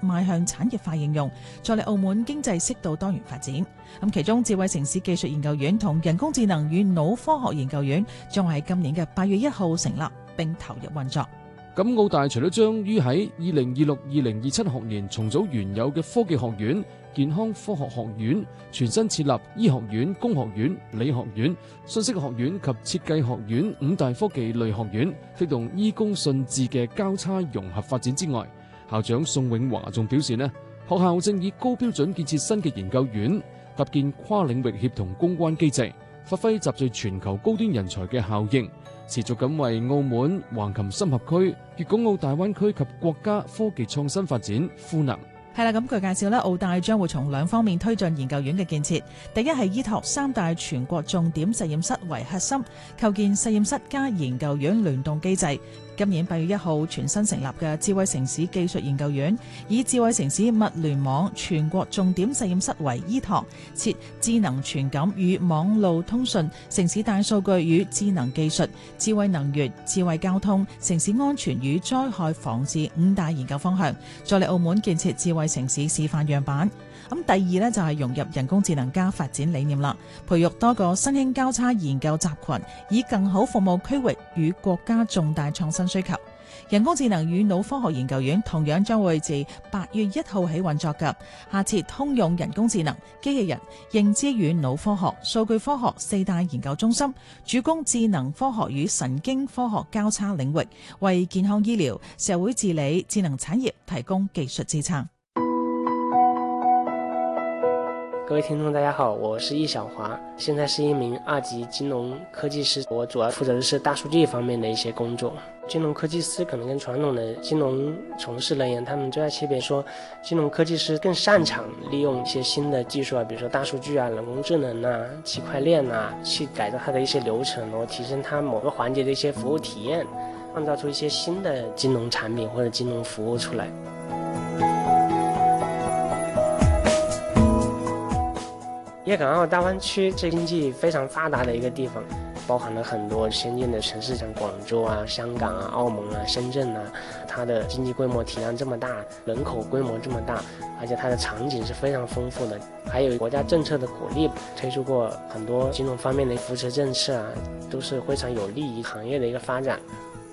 邁向產業化應用，助力澳門經濟適度多元發展。咁其中智慧城市技術研究院同人工智能與腦科學研究院將會喺今年嘅8月1號成立並投入運作。 咁澳大除咗將於喺2026-2027學年重組原有嘅科技學院、健康科學學院，全新設立醫學院、工學院、理學院、信息學院及設計學院5大科技類學院，推動醫工信智嘅交叉融合發展之外，校長宋永華仲表示學校正以高標準建設新嘅研究院，搭建跨領域協同公關機制，發揮集聚全球高端人才嘅效應，持續咁為澳門、橫琴深合區、粵港澳大灣區及國家科技創新發展賦能。 係啦，咁據介紹澳大將會從2方面推進研究院嘅建設。第一係依託3大全國重點實驗室為核心，構建實驗室加研究院聯動機制。今年8月1號全新成立嘅智慧城市技術研究院，以智慧城市物聯網全國重點實驗室為依託，設智能傳感與網路通訊、城市大數據與智能技術、智慧能源、智慧交通、城市安全與災害防治5大研究方向，助力澳門建設智慧城市示範樣板。咁第二就係融入人工智能加發展理念啦，培育多個新興交叉研究集群，以更好服務區域與國家重大創新需求。人工智能與腦科學研究院同樣將會自8月1號起運作嘅，下設通用人工智能、機器人、認知與腦科學、數據科學4大研究中心，主攻智能科學與神經科學交叉領域，為健康醫療、社會治理、智能產業提供技術支撐。 各位聽眾大家好，我是易小華，現在是一名2級金融科技師，我主要負責的是大數據方面的一些工作。金融科技師可能跟傳統的金融從事人員，他們最大區別說，金融科技師更擅長利用一些新的技術啊，比如說大數據啊、人工智能啊、區塊鏈啊，去改造它的一些流程，然後提升它某個環節的一些服務體驗，創造出一些新的金融產品或者金融服務出來。粵港澳大灣區是經濟非常發達的一個地方，包含了很多先進的城市，像廣州啊、香港啊、澳門啊、深圳啊，它的經濟規模體量這麼大，人口規模這麼大，而且它的場景是非常豐富的，還有國家政策的鼓勵，推出過很多金融方面的扶持政策啊，都是非常有利於行業的一個發展。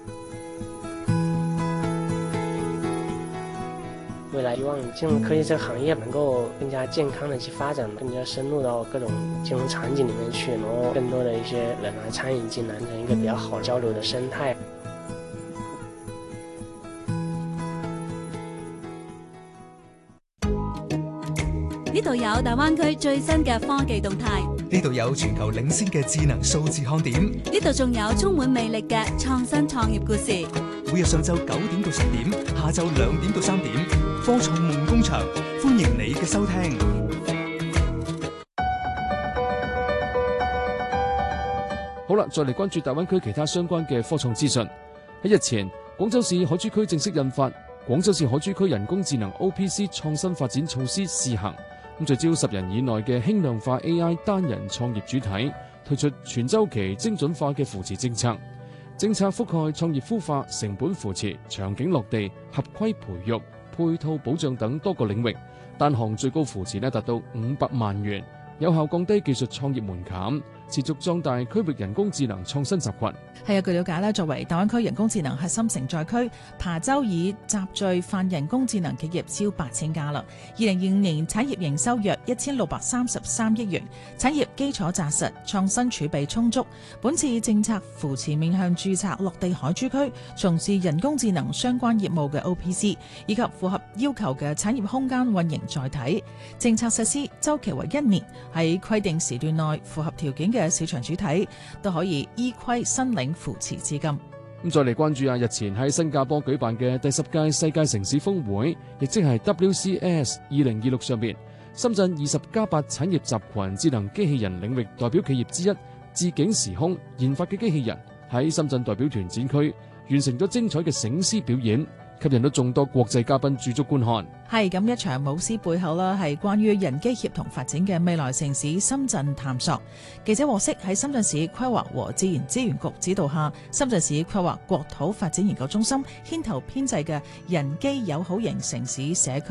未來希望金融科技這個行業能夠更加健康的去發展，更加深入到各種金融場景裏面去，然後更多的一些人來參與進來，成一個比較好交流的生態。 呢度有大灣區最新嘅科技動態， 呢度有全球領先嘅智能數字看點， 呢度仲有充滿魅力嘅創新創業故事。 每日上晝9點到10點，下晝2點到3點，科創夢工場，歡迎你嘅收聽。 好啦，再嚟關注大灣區其他相關嘅科創資訊。喺日前，廣州市海珠區正式印發《廣州市海珠區人工智能 OPC 創新發展措施試行》，聚焦10人以內嘅輕量化 AI 單人創業主體，推出全週期精準化嘅扶持政策。政策覆蓋創業孵化、成本扶持、場景落地、合規培育、配套保障等多個領域，單項最高扶持達到500萬元，有效降低技術創業門檻，持續壯大區域人工智能創新集群。 係啊，據了解作為大灣區人工智能核心承載區，琶洲已集聚泛人工智能企業超8000家啦。2025年產業營收約1633億元，產業基礎紮實，創新儲備充足。本次政策扶持面向註冊落地海珠區從事人工智能相關業務嘅 OPC， 以及符合要求嘅產業空間運營載體。政策實施週期為1年，喺規定時段內符合條件嘅市場主體都可以依規申領扶持資金。 咁再嚟關注日前喺新加坡舉辦嘅第10屆世界城市峰會，亦即係 WCS 2026上邊，深圳20+8產業集群智能機器人領域代表企業之一智景時空研發嘅機器人喺深圳代表團展區完成咗精彩嘅醒獅表演，吸引到眾多國際嘉賓駐足觀看。 係咁，一場舞獅背後啦，係關於人機協同發展嘅未來城市深圳探索。記者獲悉，喺深圳市規劃和自然資源局指導下，深圳市規劃國土發展研究中心牽頭編製嘅人機友好型城市社區